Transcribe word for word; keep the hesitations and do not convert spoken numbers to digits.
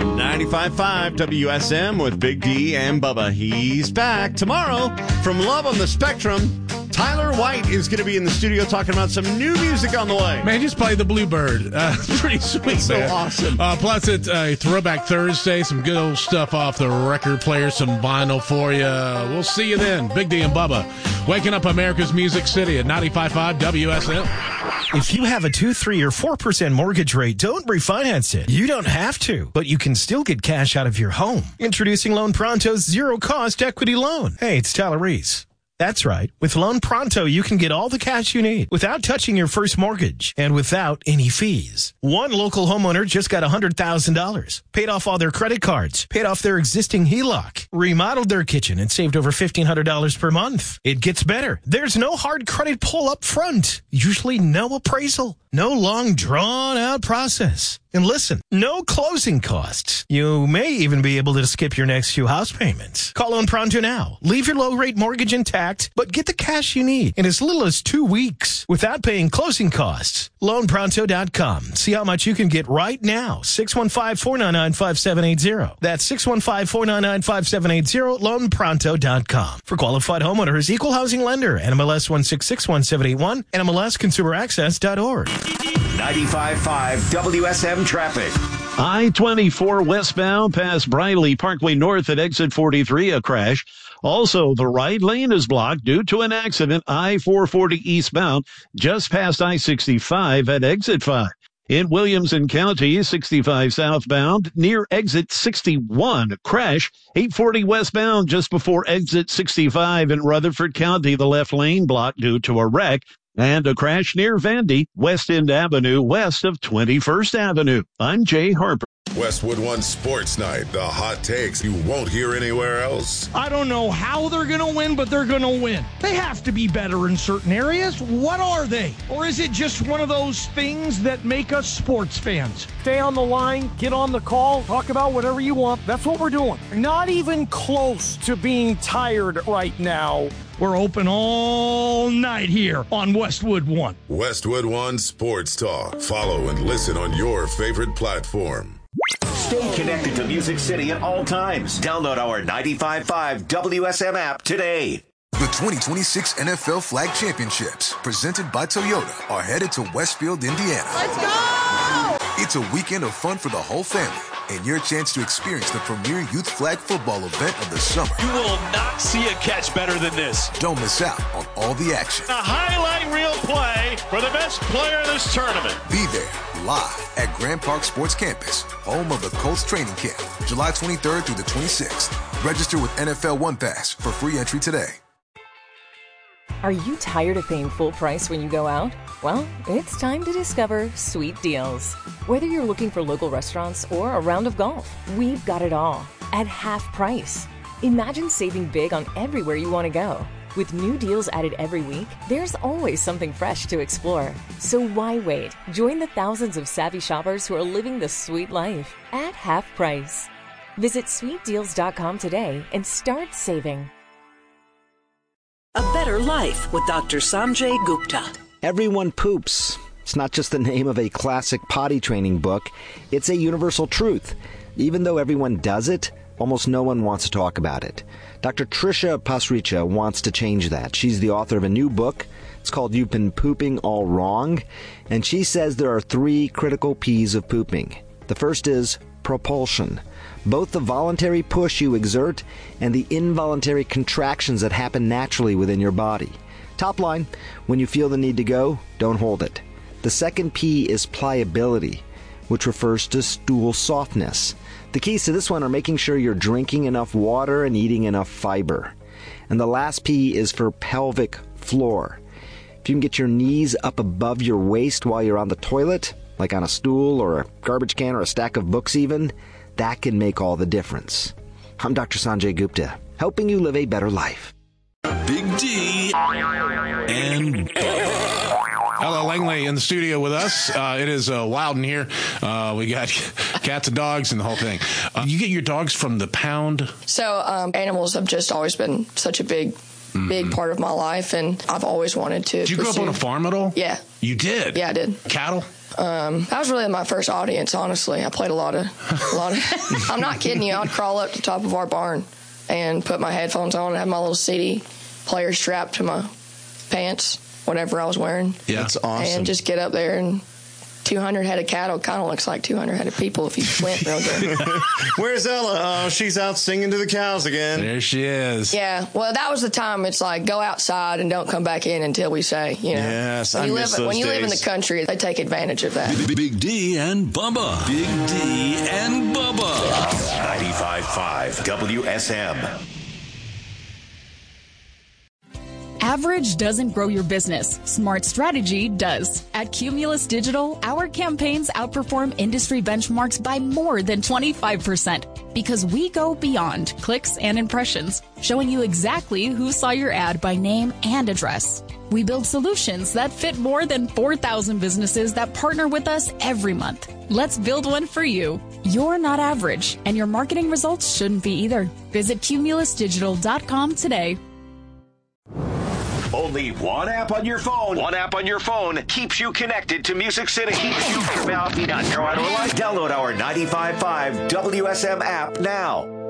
ninety-five point five W S M with Big D and Bubba. He's back tomorrow from Love on the Spectrum. Tyler White is going to be in the studio talking about some new music on the way. Man, just play the Bluebird. Uh, pretty sweet, so man. awesome. Uh, plus, it's uh, Throwback Thursday. Some good old stuff off the record player. Some vinyl for you. We'll see you then. Big D and Bubba. Waking up America's Music City at ninety-five point five W S M. If you have a two, three, or four percent mortgage rate, don't refinance it. You don't have to, but you can still get cash out of your home. Introducing Loan Pronto's zero-cost equity loan. Hey, it's Tyler Reese. That's right. With Loan Pronto, you can get all the cash you need without touching your first mortgage and without any fees. One local homeowner just got one hundred thousand dollars, paid off all their credit cards, paid off their existing H E L O C, remodeled their kitchen, and saved over fifteen hundred dollars per month. It gets better. There's no hard credit pull up front, usually no appraisal, no long drawn-out process. And listen, no closing costs. You may even be able to skip your next few house payments. Call Loan Pronto now. Leave your low-rate mortgage intact, but get the cash you need in as little as two weeks without paying closing costs. loan pronto dot com. See how much you can get right now. six one five, four nine nine, five seven eight zero. That's six one five, four nine nine, five seven eight zero. loan pronto dot com. For qualified homeowners, equal housing lender. N M L S one six six one seven eight one. N M L S consumer access dot org. ninety-five point five W S M traffic. I twenty-four westbound past Briley Parkway North at exit forty-three, a crash. Also, the right lane is blocked due to an accident. I four forty eastbound just past I sixty-five at exit five. In Williamson County, sixty-five southbound near exit sixty-one, a crash. eight forty westbound just before exit sixty-five in Rutherford County, the left lane blocked due to a wreck. And a crash near Vandy, West End Avenue, west of twenty-first Avenue. I'm Jay Harper. Westwood One Sports Night, the hot takes you won't hear anywhere else. I don't know how they're going to win, but they're going to win. They have to be better in certain areas. What are they? Or is it just one of those things that make us sports fans? Stay on the line, get on the call, talk about whatever you want. That's what we're doing. Not even close to being tired right now. We're open all night here on Westwood One. Westwood One Sports Talk. Follow and listen on your favorite platform. Stay connected to Music City at all times. Download our ninety-five point five W S M app today. The twenty twenty-six N F L Flag Championships, presented by Toyota, are headed to Westfield, Indiana. Let's go! It's a weekend of fun for the whole family and your chance to experience the premier youth flag football event of the summer. You will not see a catch better than this. Don't miss out on all the action. A highlight reel play for the best player in this tournament. Be there live at Grand Park Sports Campus, home of the Colts training camp, July twenty-third through the twenty-sixth. Register with N F L One Pass for free entry today. Are you tired of paying full price when you go out? Well, it's time to discover Sweet Deals. Whether you're looking for local restaurants or a round of golf, we've got it all at half price. Imagine saving big on everywhere you want to go. With new deals added every week, there's always something fresh to explore. So why wait? Join the thousands of savvy shoppers who are living the sweet life at half price. Visit sweet deals dot com today and start saving. A Better Life with Doctor Sanjay Gupta. Everyone poops. It's not just the name of a classic potty training book. It's a universal truth. Even though everyone does it, almost no one wants to talk about it. Doctor Trisha Pasricha wants to change that. She's the author of a new book. It's called You've Been Pooping All Wrong. And she says there are three critical P's of pooping. The first is propulsion. Both the voluntary push you exert and the involuntary contractions that happen naturally within your body. Top line, when you feel the need to go, don't hold it. The second P is pliability, which refers to stool softness. The keys to this one are making sure you're drinking enough water and eating enough fiber. And the last P is for pelvic floor. If you can get your knees up above your waist while you're on the toilet, like on a stool or a garbage can or a stack of books even, that can make all the difference. I'm Doctor Sanjay Gupta, helping you live a better life. Big D and Bubba. Hello, Langley in the studio with us. Uh, it is uh, wild in here. Uh, we got cats and dogs and the whole thing. Uh, you get your dogs from the pound? So um, animals have just always been such a big, mm-hmm. big part of my life, and I've always wanted to. Did you grow up on a farm at all? Yeah. You did? Yeah, I did. Cattle? Um, that was really my first audience, honestly. I played a lot of, a lot of. I'm not kidding you. I'd crawl up to the top of our barn and put my headphones on and have my little C D player strapped to my pants, whatever I was wearing. Yeah, that's awesome. And just get up there, and two hundred head of cattle kind of looks like two hundred head of people if you squint real good. Where's Ella? Oh, she's out singing to the cows again. There she is. Yeah, well, that was the time. It's like, go outside and don't come back in until we say, you know. Yes, when I you miss live, those When you days. live in the country, they take advantage of that. Big, Big D and Bubba. Big D and Bubba. ninety-five point five W S M. Average doesn't grow your business. Smart strategy does. At Cumulus Digital, our campaigns outperform industry benchmarks by more than twenty-five percent because we go beyond clicks and impressions, showing you exactly who saw your ad by name and address. We build solutions that fit more than four thousand businesses that partner with us every month. Let's build one for you. You're not average, and your marketing results shouldn't be either. Visit cumulus digital dot com today. Only one app on your phone. One app on your phone keeps you connected to Music City. Keeps you Download our ninety-five point five W S M app now.